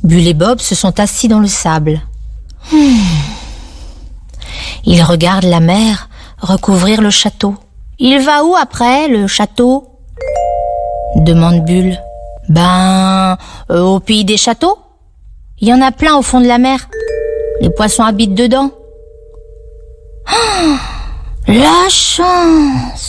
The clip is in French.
Bulle et Bob se sont assis dans le sable. Ils regardent la mer recouvrir le château. « Il va où après, le château ?» demande Bulle. « Au pays des châteaux. Il y en a plein au fond de la mer. Les poissons habitent dedans. » La chance!